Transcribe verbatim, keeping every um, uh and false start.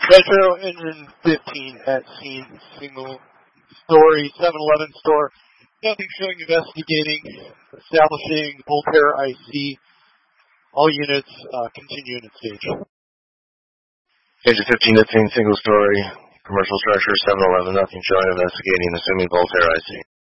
Metro Engine fifteen at scene, single story, seven eleven store. Nothing showing, investigating, establishing Voltaire I C. All units uh, continue in its stage. Engine fifteen at scene, single story, commercial structure, seven eleven, nothing showing, investigating, assuming Voltaire I C.